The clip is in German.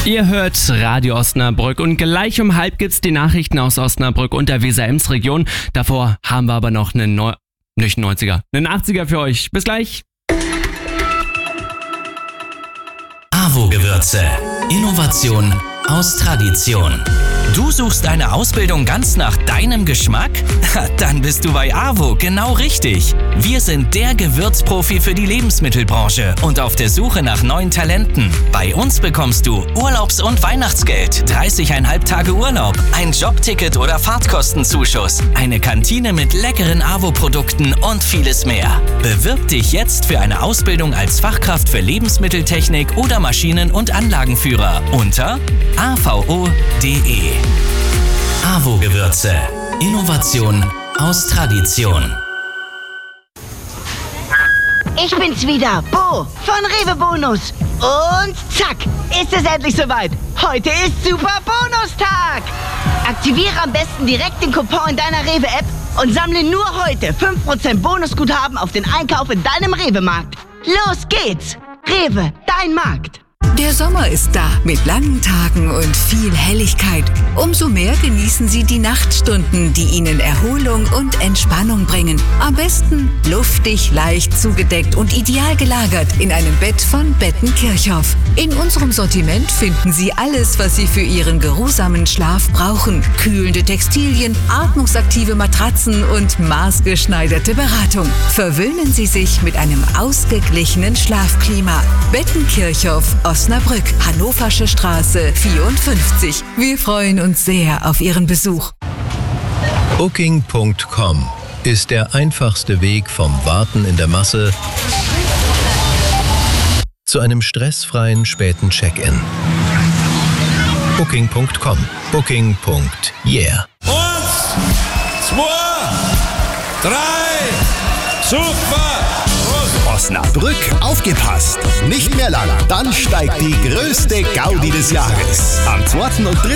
Ihr hört Radio Osnabrück und gleich um halb gibt's die Nachrichten aus Osnabrück und der Weser-Ems-Region. Davor haben wir aber noch einen 80er für euch. Bis gleich. AWO-Gewürze. Innovation aus Tradition. Du suchst eine Ausbildung ganz nach deinem Geschmack? Dann bist du bei AWO genau richtig. Wir sind der Gewürzprofi für die Lebensmittelbranche und auf der Suche nach neuen Talenten. Bei uns bekommst du Urlaubs- und Weihnachtsgeld, 30,5 Tage Urlaub, ein Jobticket oder Fahrtkostenzuschuss, eine Kantine mit leckeren AWO-Produkten und vieles mehr. Bewirb dich jetzt für eine Ausbildung als Fachkraft für Lebensmitteltechnik oder Maschinen- und Anlagenführer unter avo.de. AWO-Gewürze. Innovation aus Tradition. Ich bin's wieder, Bo von Rewe Bonus. Und zack, ist es endlich soweit. Heute ist Super Bonustag. Aktiviere am besten direkt den Coupon in deiner Rewe-App und sammle nur heute 5% Bonusguthaben auf den Einkauf in deinem Rewe-Markt. Los geht's. Rewe, dein Markt. Der Sommer ist da mit langen Tagen und viel Helligkeit. Umso mehr genießen Sie die Nachtstunden, die Ihnen Erholung und Entspannung bringen. Am besten luftig, leicht zugedeckt und ideal gelagert in einem Bett von Bettenkirchhoff. In unserem Sortiment finden Sie alles, was Sie für Ihren geruhsamen Schlaf brauchen. Kühlende Textilien, atmungsaktive Matratzen und maßgeschneiderte Beratung. Verwöhnen Sie sich mit einem ausgeglichenen Schlafklima. Bettenkirchhoff, Osnabrück, Hannoversche Straße 54. Wir freuen uns sehr auf Ihren Besuch. Booking.com ist der einfachste Weg vom Warten in der Masse zu einem stressfreien späten Check-in. Booking.com. Booking.yeah. 1, 2, 3, super! Osnabrück, aufgepasst! Nicht mehr lang, dann steigt die größte Gaudi des Jahres. Am 2. und 3.